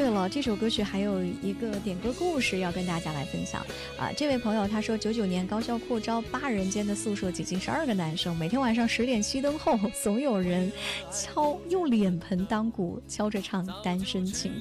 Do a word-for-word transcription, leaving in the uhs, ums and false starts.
对了，这首歌曲还有一个点歌故事要跟大家来分享啊！这位朋友他说，九九年高校扩招，八人间的宿舍挤进十二个男生，每天晚上十点熄灯后，总有人敲用脸盆当鼓，敲着唱《单身情